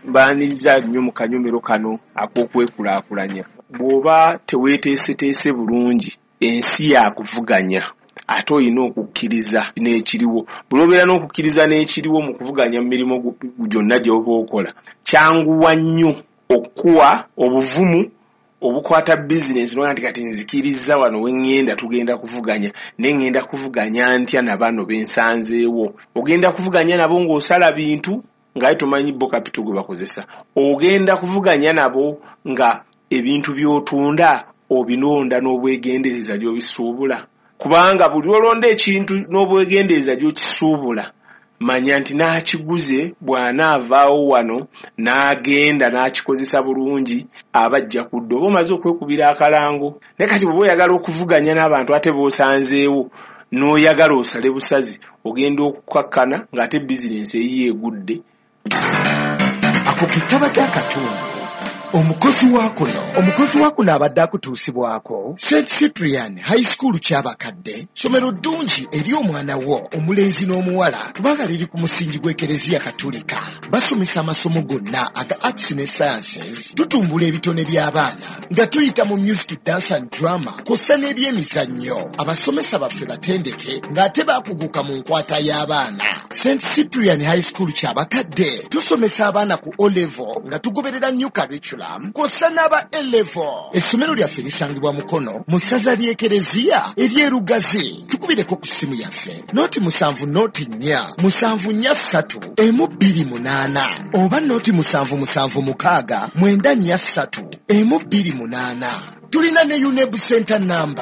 baaniriza nnyo mu kanyomero kano ak'okwekulaakulanya. Bw'oba teweeteeseteese bulungi ensi yakuvuganya ate olina okukkiriza n'ekiriwo. Bw'obeera n'okukkiriza n'ekiriwo mu kuvuganya mu mirimu gyonna gy'oba okola, kyanguwa nnyo okuwa obuvumu obukwata bizinesi noga nti kati nzikiriza wano wengenda tugenda kuvuganya ne ngenda kuvuganya ntya na bano bensanzeewo. Ogenda kuvuganya nabo ng'osala bintu nga tomanyi bo kapito gwe bakozesa. Ogenda kuvuganya nabo nga ebintu by'otunda obinonda n'obwegendereza gy'obisuubula. Kubanga buli olonda ekintu n'obwegendereza gy'okisuubula, manya nti n'akiguze bw'anaavaawo wano n'agenda n'akikozesa bulungi abajja kudda oba omaze okwekubira akalango. Ne kati bw'oba oyagala okuvuganya n'abantu ate b'osanzeewo n'oyagala osale busazi, ogenda okukakkana ng'ate bizinensi eyiye egudde. Ako ke kaba katundu omukozi wakuno abadde akutuusibwako St. Cyprian High School ky'abakadde, somero ddungi eri omwana wo omulenzi n'omuwala kubanga liri ku musingi gw'Ekereziya Katolika. Basomesa amasomo gonna aga arts ne sciences, tutumbula ebitone by'abaana nga tuyita mu music, dance and drama kw'ossa n'ebyemizannyo. Abasomesa baffe batendeke ng'ate baakuguka mu nkwata y'abaana. St. Cyprian High School ky'abakadde tusomesa abaana ku O-level nga tugoberera new curriculum kw'ossa n'aba A-level. Essomero lyaffe lisangibwa Mukono mu ssaza ly'Ekereziya ery'Erugazi. Tukubireko ku ssimu yaffe noti 79443 oba noti 776943 tulina ne UNEB center number.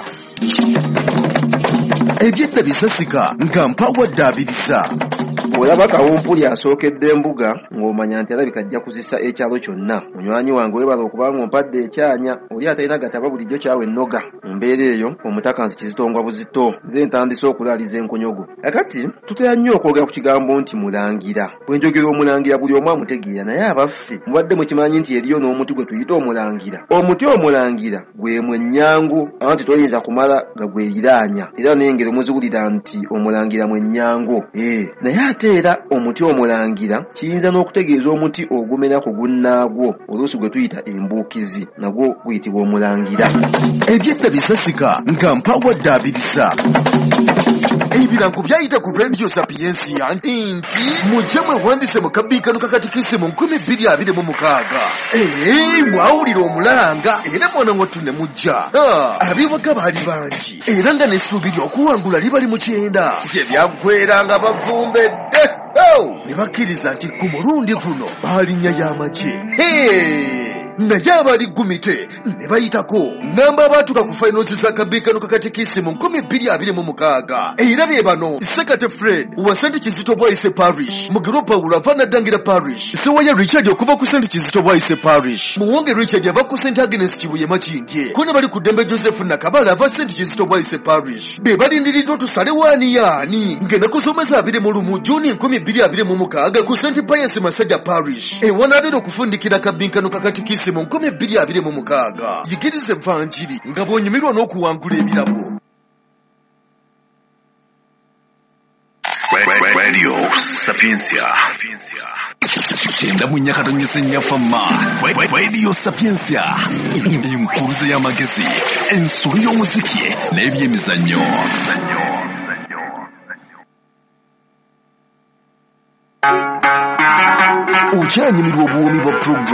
Ebyedda bisasika nga mpawadde abirisa. Olaba kawumpuli asookedde embuga ng'omanya nti alabika ajja kuzisa ekyalo kyonna. Munywanyi wange webala okuba ng'ompadde ekyanya oli atalina gataba bulijjo kyawe ennoga. Mu mbeera eyo omutaka nsi kizitongwa buzito nze ntandise okulaaliza enkonyogo. Kakati tutera nnyo okwogera ku kigambo nti mulangira. Bwe njogera omulangira buli omu amutegeera, naye abaffe mubadde mukimanyi nti eriyo n'omuti gwe tuyita omulangira. Omuti omulangira gwe mwenyangu anti toyinza kumala nga gweyiraanya, era n'engero muziwulira nti omulangira mwenyangu. Naye ate era omuti omulangira kiyinza n'okutegeeza omuti ogumera ku gunnaagwo, oluusi gwe tuyita embuukizi, nagwo guyitibwa omulangira. Ebyedda bisasika nga mpawadde abirisa. Ebirango byayita ku Radio Sapiensia nti mujje mwewandise mu kabiikano kakatikisimu 2026. Mwawulira omulanga era mwana wattu ne mujja. Abiwaga baali bangi era nga n'essuubiri okuwangula liba li mu 9 ebyagweranga bavumbedde ne bakkiriza nti ku mulundi guno baalinnya y'amagye. Naye abali gumite ne bayitako namba abaatuka ku finals za kabiikano kakatikisimu 2026 era bye bano: Sekate Fred wa St. Kizito Bwaise Parish, Mugiro Paulo ava Naddangira Parish, Sewaya Richard okuva ku St. Kizito Bwaise Parish, Muwonge Richard ava ku St. Agnes Kibuye Makindye, ko ne bali ku Ddembe Joseph Nakabala ava St. Kizito Bwaise Parish. Be balindiriddwa otusale waani yaani ngenda kusomesa 21 Juni 2026 ku St. Pius Masajja Parish ewanaabera okufundikira kabiikano kakatikisimu 2026. Yigiriza evvanjiri nga bw'onyumirwa n'okuwangula ebirabo. Radio Sapiensia. Chenda munyakatonyese nyafama. Radio Sapiensia. Impuruze y'amagezi, ensuru y'omuziki n'ebyemizannyo. Ukyanyumirwa obuwoomi bwa program